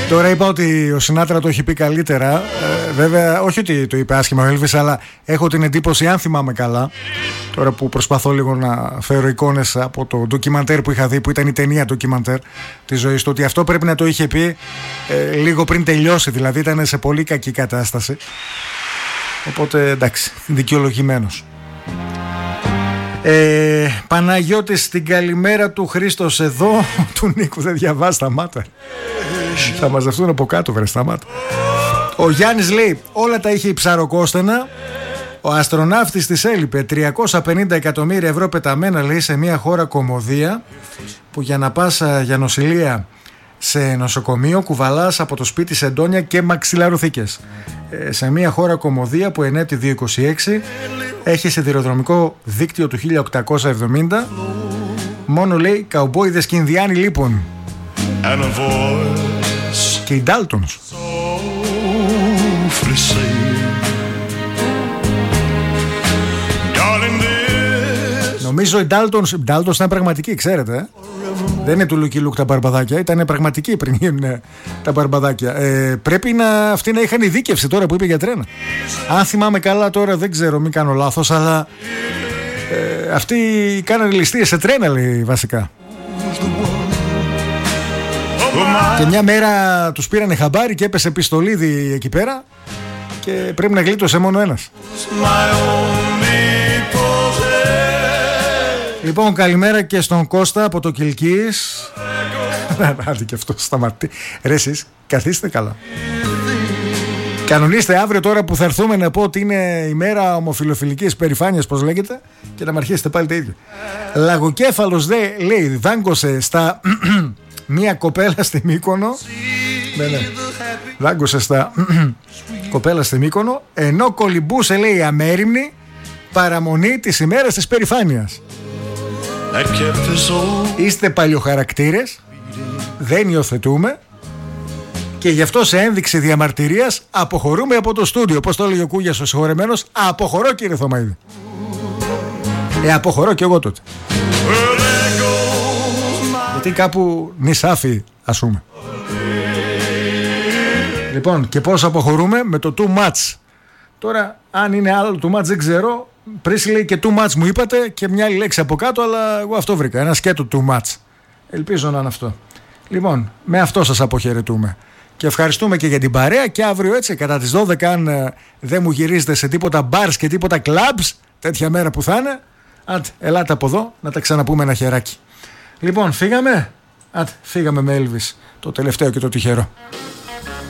Τώρα είπα ότι ο Σινάτρα το έχει πει καλύτερα. Βέβαια, όχι ότι το είπε άσχημα ο Elvis, αλλά έχω την εντύπωση, αν θυμάμαι καλά, τώρα που προσπαθώ λίγο να φέρω εικόνες από το ντοκιμαντέρ που είχα δει, που ήταν η ταινία ντοκιμαντέρ της ζωής του, ότι αυτό πρέπει να το είχε πει λίγο πριν τελειώσει. Δηλαδή ήταν σε πολύ κακή κατάσταση. Οπότε εντάξει, δικαιολογημένος. Παναγιώτης, την καλημέρα του. Χρήστος εδώ. Του Νίκου δεν διαβάζει, σταμάτα. Θα μαζευτούν από κάτω, βρε, σταμάτα. Ο Γιάννης λέει, όλα τα είχε η Ψαροκόστενα. Ο αστροναύτης της έλειπε. 350 εκατομμύρια ευρώ πεταμένα, λέει, σε μια χώρα κωμωδία, που για να πας για νοσηλεία σε νοσοκομείο κουβαλάς από το σπίτι σεντόνια και μαξιλαροθήκες. Σε μια χώρα κωμωδία που ενέπτει 226, έχει σιδηροδρομικό δίκτυο του 1870. Μόνο, λέει, καουμπόιδες και Ινδιάνοι λείπουν. Και οι Ντάλτονς. Νομίζω οι Ντάλτονς ήταν πραγματικοί, ξέρετε. Δεν είναι του Λουκι Λουκ τα μπαρμπαδάκια, ήταν πραγματικοί πριν γίνουν τα μπαρμπαδάκια. Πρέπει αυτοί να είχαν ειδίκευση τώρα που είπε για τρένα. Αν θυμάμαι καλά τώρα, δεν ξέρω, μην κάνω λάθος, αλλά αυτοί κάνανε ληστείες σε τρένα, λέει, βασικά. Και μια μέρα τους πήρανε χαμπάρι και έπεσε πιστολίδι εκεί πέρα και πρέπει να γλίτωσε μόνο ένας. Λοιπόν, καλημέρα και στον Κώστα από το Κιλκής. Άντε και αυτό σταματεί. Ρε εσείς, καθίστε καλά. Κανονίστε αύριο, τώρα που θα έρθουμε, να πω ότι είναι η μέρα ομοφιλοφιλικής περηφάνειας, πώς λέγεται, και να μ' αρχίσετε πάλι τα ίδια. Λαγοκέφαλος, λέει, δάγκωσε στα μία κοπέλα στη Μύκονο. Ναι. Δάγκωσε στα κοπέλα στη Μύκονο, ενώ κολυμπούσε, λέει, αμέριμνη παραμονή της ημέρας της περηφάνειας. Είστε παλιοχαρακτήρες, δεν υιοθετούμε και γι' αυτό σε ένδειξη διαμαρτυρίας αποχωρούμε από το στούντιο. Πώς το έλεγε ο Κούγιας ο συγχωρεμένος, αποχωρώ, κύριε Θωμαίδη. Αποχωρώ κι εγώ τότε. Γιατί κάπου νησάφι, ας πούμε. Λοιπόν, και πώς αποχωρούμε? Με το too much. Τώρα, αν είναι άλλο too much δεν ξέρω. Πριν λέει και too much μου είπατε και μια άλλη λέξη από κάτω, αλλά εγώ αυτό βρήκα. Ένα σκέτο too much. Ελπίζω να είναι αυτό. Λοιπόν, με αυτό σας αποχαιρετούμε. Και ευχαριστούμε και για την παρέα. Και αύριο, έτσι, κατά τις 12, αν δεν μου γυρίζετε σε τίποτα bars και τίποτα clubs, τέτοια μέρα που θα είναι, ελάτε από εδώ να τα ξαναπούμε ένα χεράκι. Λοιπόν, φύγαμε. Φύγαμε με Elvis, το τελευταίο και το τυχερό.